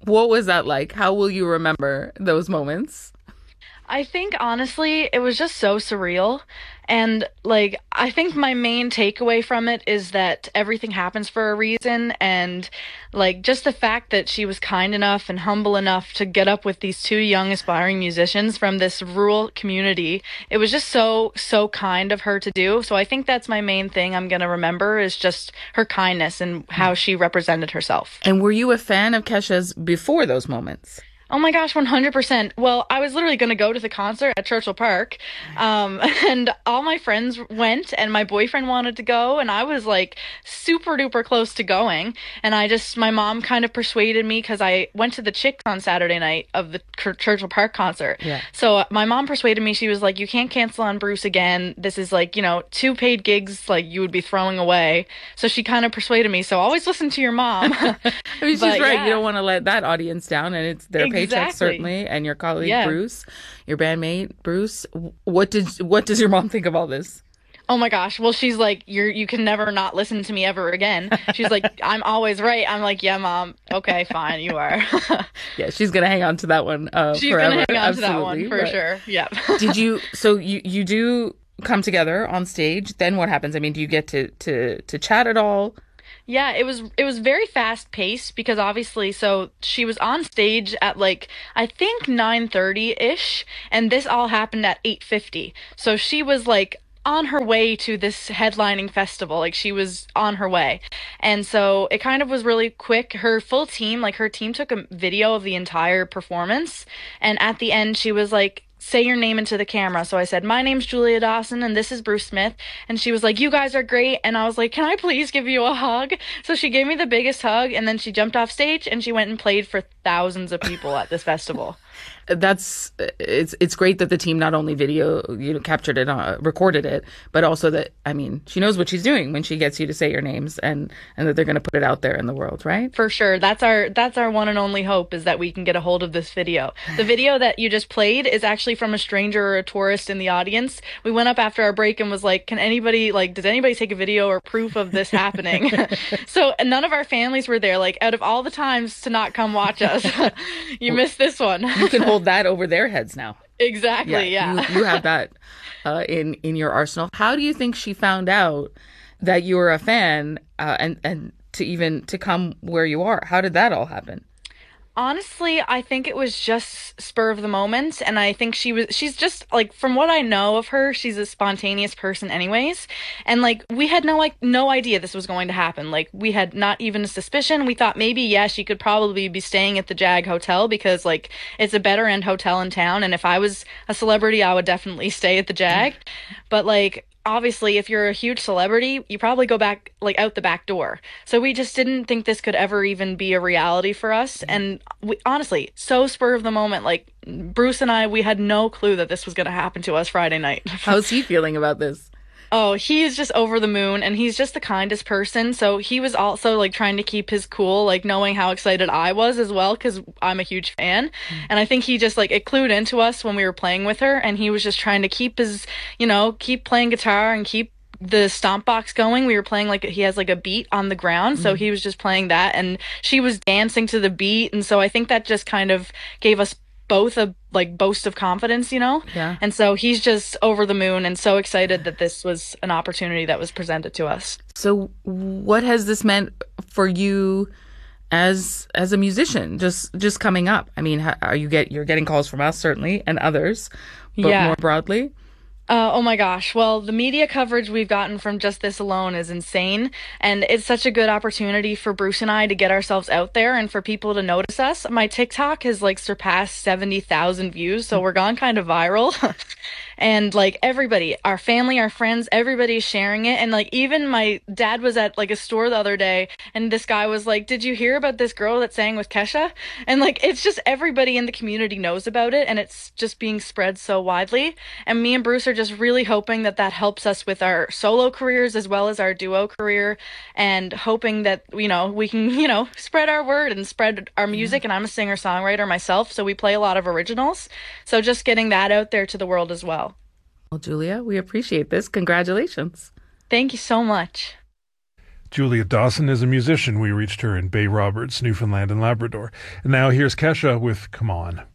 What was that like? How will you remember those moments? I think honestly, it was just so surreal. And like, I think my main takeaway from it is that everything happens for a reason. And like, just the fact that she was kind enough and humble enough to get up with these two young aspiring musicians from this rural community, it was just so, so kind of her to do. So I think that's my main thing I'm going to remember is just her kindness and how she represented herself. And were you a fan of Kesha's before those moments? Oh my gosh, 100%. Well, I was literally going to go to the concert at Churchill Park. And all my friends went and my boyfriend wanted to go and I was like super duper close to going. And my mom kind of persuaded me because I went to the Chicks on Saturday night of the Churchill Park concert. Yeah. So my mom persuaded me. She was like, you can't cancel on Bruce again. This is like, two paid gigs like you would be throwing away. So she kind of persuaded me. So always listen to your mom. I mean, she's But right. You yeah, don't want to let that audience down, and it's their paycheck exactly. certainly, and your colleague Yeah. Bruce, your bandmate Bruce. What does your mom think of all this? Oh my gosh. Well, she's like, you can never not listen to me ever again. She's like, I'm always right. I'm like, yeah, mom. Okay, fine, you are. Yeah, she's gonna hang on to that one She's forever. gonna hang on to that one Absolutely. for But sure. Yep. did you? So you do come together on stage. Then what happens? I mean, do you get to chat at all? Yeah, it was very fast paced because obviously so she was on stage at like I think 9:30-ish and this all happened at 8:50. So she was like on her way to this headlining festival. Like she was on her way. And so it kind of was really quick. Her full team, like her team took a video of the entire performance and at the end she was like say your name into the camera. So I said, my name's Julia Dawson and this is Bruce Smith. And she was like, you guys are great. And I was like, can I please give you a hug? So she gave me the biggest hug and then she jumped off stage and she went and played for thousands of people at this festival. It's great that the team not only captured it, recorded it, but also that, I mean, she knows what she's doing when she gets you to say your names, and that they're going to put it out there in the world, right? For sure. That's our one and only hope is that we can get a hold of this video. The video that you just played is actually from a stranger or a tourist in the audience. We went up after our break and was like, does anybody take a video or proof of this happening? So none of our families were there. Like out of all the times to not come watch us, you missed this one. You can hold that over their heads now. Exactly. Yeah. You have that in your arsenal. How do you think she found out that you were a fan, and to come where you are? How did that all happen? Honestly, I think it was just spur of the moment, and I think she's just like, from what I know of her, she's a spontaneous person anyways, and like, we had no idea this was going to happen. Like, we had not even a suspicion. We thought maybe, yeah, she could probably be staying at the Jag Hotel because like, it's a better end hotel in town, and if I was a celebrity, I would definitely stay at the Jag. But like, obviously if you're a huge celebrity, you probably go back like out the back door. So we just didn't think this could ever even be a reality for us. And we honestly, so spur of the moment, like Bruce and I, we had no clue that this was going to happen to us Friday night. How's he feeling about this? Oh, he is just over the moon and he's just the kindest person. So he was also like trying to keep his cool, like knowing how excited I was as well, because I'm a huge fan. And I think he just like it clued into us when we were playing with her and he was just trying to keep keep playing guitar and keep the stomp box going. We were playing like he has like a beat on the ground. So he was just playing that and she was dancing to the beat. And so I think that just kind of gave us both a like boast of confidence. Yeah. And so he's just over the moon and so excited that this was an opportunity that was presented to us. So what has this meant for you as a musician, just coming up? I mean, you're getting calls from us certainly and others, but Yeah. more broadly? Oh my gosh. Well, the media coverage we've gotten from just this alone is insane. And it's such a good opportunity for Bruce and I to get ourselves out there and for people to notice us. My TikTok has like surpassed 70,000 views, so we're gone kind of viral. And like everybody, our family, our friends, everybody's sharing it. And like even my dad was at like a store the other day and this guy was like, did you hear about this girl that sang with Kesha? And like it's just everybody in the community knows about it and it's just being spread so widely. And me and Bruce are just really hoping that that helps us with our solo careers as well as our duo career and hoping that, we can, spread our word and spread our music. And I'm a singer-songwriter myself, so we play a lot of originals. So just getting that out there to the world as well. Well, Julia, we appreciate this. Congratulations. Thank you so much. Juliet Dawson is a musician. We reached her in Bay Roberts, Newfoundland and Labrador. And now here's Kesha with Come On.